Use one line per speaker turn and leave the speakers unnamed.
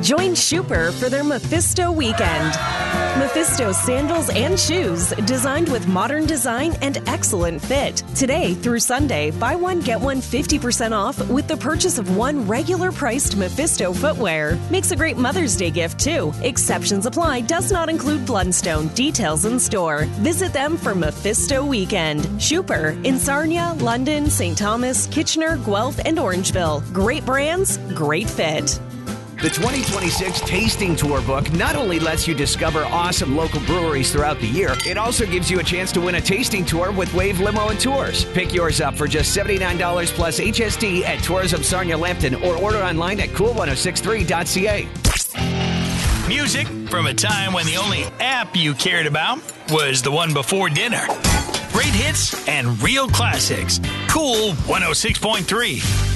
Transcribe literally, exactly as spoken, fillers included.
Join Schuper for their Mephisto weekend. Mephisto sandals and shoes designed with modern design and excellent fit. Today through Sunday, buy one, get one fifty percent off with the purchase of one regular priced Mephisto footwear. Makes a great Mother's Day gift too. Exceptions apply. Does not include Blundstone. Details in store. Visit them for Mephisto weekend. Schuper in Sarnia, London, Saint Thomas, Kitchener, Guelph, and Orangeville. Great brands, great fit.
The twenty twenty-six Tasting Tour book not only lets you discover awesome local breweries throughout the year, it also gives you a chance to win a tasting tour with Wave Limo and Tours. Pick yours up for just seventy-nine dollars plus H S D at Tourism Sarnia Lambton or order online at cool ten sixty-three dot c a.
Music from a time when the only app you cared about was the one before dinner. Great hits and real classics. Cool one oh six point three.